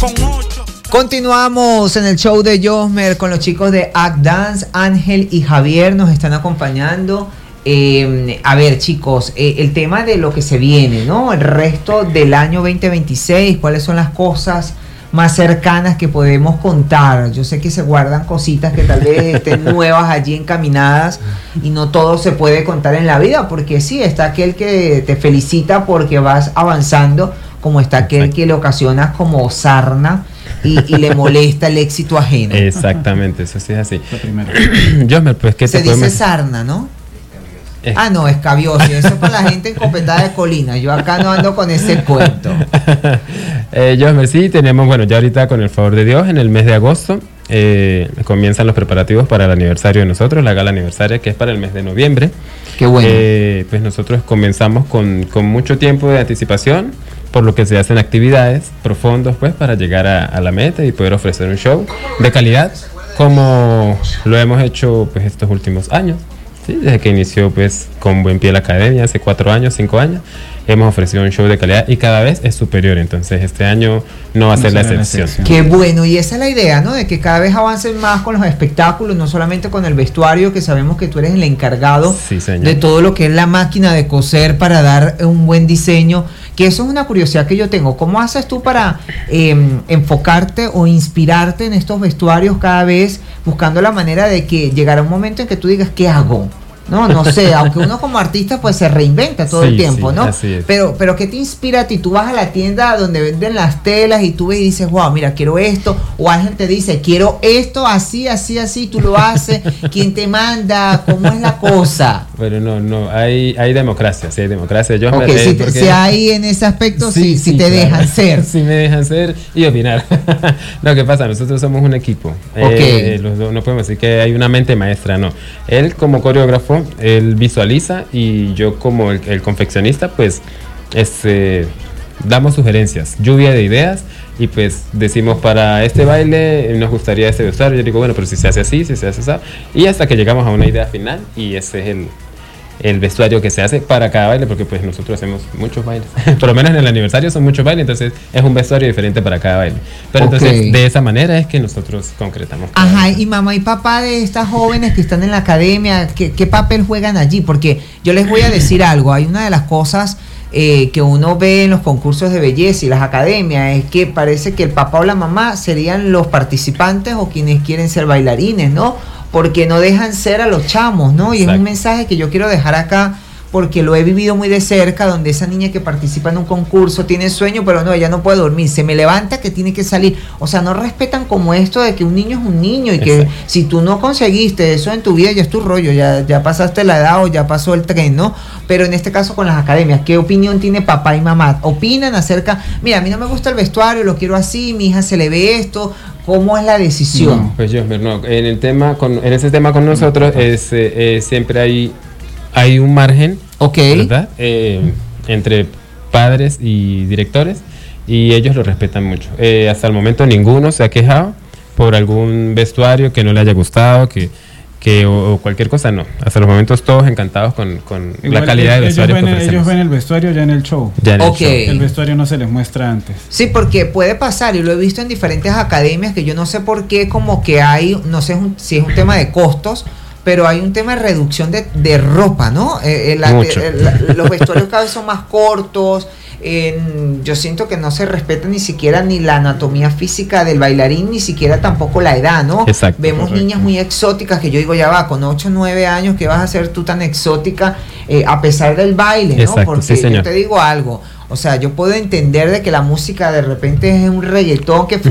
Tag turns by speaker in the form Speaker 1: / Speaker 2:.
Speaker 1: Continuamos en el show de Josmer con los chicos de Act Dance. Ángel y Javier nos están acompañando. A ver, chicos, el tema de lo que se viene, ¿no? El resto del año 2026, ¿cuáles son las cosas más cercanas que podemos contar? Yo sé que se guardan cositas que tal vez estén nuevas allí encaminadas y no todo se puede contar en la vida, porque sí, está aquel que te felicita porque vas avanzando, como está aquel que le ocasionas como sarna y le molesta el éxito ajeno.
Speaker 2: Exactamente, eso sí es así. Josmer, pues, ¿qué
Speaker 1: se dice sarna, no? No, escabioso. Eso es para la gente encopetada de colina. Yo acá no ando con ese cuento.
Speaker 2: Josmer, sí, tenemos, bueno, ya ahorita con el favor de Dios, en el mes de agosto comienzan los preparativos para el aniversario de nosotros, la gala aniversaria, que es para el mes de noviembre.
Speaker 1: Qué bueno.
Speaker 2: Pues nosotros comenzamos con mucho tiempo de anticipación, por lo que se hacen actividades profundas, pues, para llegar a la meta y poder ofrecer un show de calidad, como lo hemos hecho, pues, estos últimos años. Sí, desde que inició, pues, con Buen Pie la Academia, hace 4 años, 5 años, hemos ofrecido un show de calidad y cada vez es superior. Entonces este año no va a ser la excepción.
Speaker 1: Qué bueno, y esa es la idea, ¿no? De que cada vez avancen más con los espectáculos, no solamente con el vestuario, que sabemos que tú eres el encargado de todo lo que es la máquina de coser para dar un buen diseño, que eso es una curiosidad que yo tengo. ¿Cómo haces tú para enfocarte o inspirarte en estos vestuarios cada vez, buscando la manera de que llegará un momento en que tú digas, ¿qué hago? No sé, aunque uno como artista pues se reinventa todo el tiempo, ¿no? Pero ¿qué te inspira a ti? Tú vas a la tienda donde venden las telas y tú ves y dices, wow, mira, quiero esto, o alguien te dice, quiero esto, así, tú lo haces, ¿quién te manda? ¿Cómo es la cosa?
Speaker 2: Bueno, no, hay democracia, sí hay democracia. Yo
Speaker 1: si hay en ese aspecto, sí te claro, dejan ser.
Speaker 2: Sí me dejan ser y opinar. No, ¿qué pasa? Nosotros somos un equipo. Los dos, no podemos decir que hay una mente maestra, no. Él como coreógrafo, él visualiza y yo como el confeccionista, pues damos sugerencias, lluvia de ideas, y pues decimos, para este baile nos gustaría este vestuario. Yo digo, bueno, pero si se hace así, si se hace así, y hasta que llegamos a una idea final, y ese es el vestuario que se hace para cada baile, porque pues nosotros hacemos muchos bailes, por lo menos en el aniversario son muchos bailes, entonces es un vestuario diferente para cada baile, pero entonces de esa manera es que nosotros concretamos.
Speaker 1: Ajá, y mamá y papá de estas jóvenes que están en la academia, ¿qué papel juegan allí? Porque yo les voy a decir algo, hay una de las cosas que uno ve en los concursos de belleza y las academias, es que parece que el papá o la mamá serían los participantes o quienes quieren ser bailarines, ¿no? Porque no dejan ser a los chamos, ¿no? Y exacto, es un mensaje que yo quiero dejar acá, porque lo he vivido muy de cerca, donde esa niña que participa en un concurso tiene sueño, pero no, ella no puede dormir, se me levanta que tiene que salir. O sea, no respetan como esto de que un niño es un niño y que si tú no conseguiste eso en tu vida, ya es tu rollo, ya pasaste la edad o ya pasó el tren, ¿no? Pero en este caso con las academias, ¿qué opinión tiene papá y mamá? ¿Opinan acerca, mira, a mí no me gusta el vestuario, lo quiero así, mi hija se le ve esto? ¿Cómo es la decisión?
Speaker 2: No, pues yo, no, en ese tema con nosotros siempre hay un margen, ¿verdad? Entre padres y directores, y ellos lo respetan mucho. Hasta el momento ninguno se ha quejado por algún vestuario que no le haya gustado, o cualquier cosa, no. Hasta los momentos todos encantados con la calidad de vestuario que ofrecemos.
Speaker 3: Ellos ven el vestuario ya en el show. El vestuario no se les muestra antes.
Speaker 1: Sí, porque puede pasar, y lo he visto en diferentes academias, que yo no sé por qué, como que hay, no sé si es un tema de costos, pero hay un tema de reducción de ropa, ¿no? Los vestuarios cada vez son más cortos. Yo siento que no se respeta ni siquiera ni la anatomía física del bailarín, ni siquiera tampoco la edad, ¿no?
Speaker 2: Exacto,
Speaker 1: vemos correcto, niñas muy exóticas que yo digo, ya va, con 8 o 9 años, ¿qué vas a hacer tú tan exótica a pesar del baile, ¿no?
Speaker 2: Exacto,
Speaker 1: porque
Speaker 2: sí,
Speaker 1: yo te digo algo, o sea, yo puedo entender de que la música de repente es un reggaetón que